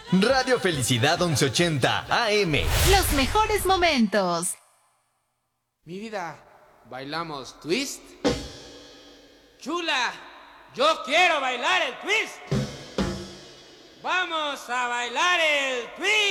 Radio Felicidad 1180 AM. Los mejores momentos. Mi vida, ¿bailamos twist? Chula, yo quiero bailar el twist. Vamos a bailar el twist.